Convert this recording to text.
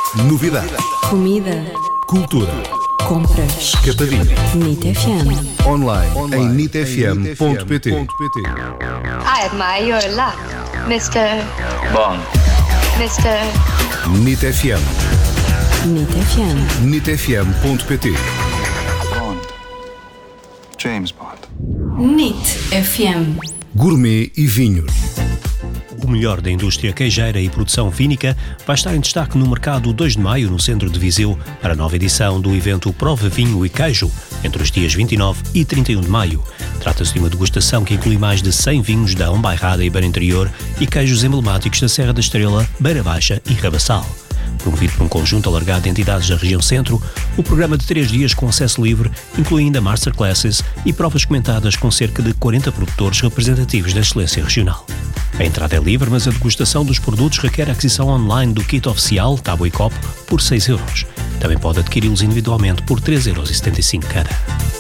Novidade. Comida. Cultura. Compras. Catarina. NIT FM. Online em nitfm.pt. I admire your luck, Mr. Bond. Mr. NIT FM. NIT FM. nitfm.pt. Bond. James Bond. NIT FM. Gourmet e vinhos. O melhor da indústria queijeira e produção vínica vai estar em destaque no mercado 2 de maio, no centro de Viseu, para a nova edição do evento Prova Vinho e Queijo, entre os dias 29 e 31 de maio. Trata-se de uma degustação que inclui mais de 100 vinhos da Bairrada e Beira Interior e queijos emblemáticos da Serra da Estrela, Beira Baixa e Rabassal. Promovido por um conjunto alargado de entidades da região centro, o programa de 3 dias com acesso livre inclui ainda masterclasses e provas comentadas com cerca de 40 produtores representativos da excelência regional. A entrada é livre, mas a degustação dos produtos requer a aquisição online do kit oficial, tábua e copo, por 6€. Também pode adquiri-los individualmente por 3,75€ cada.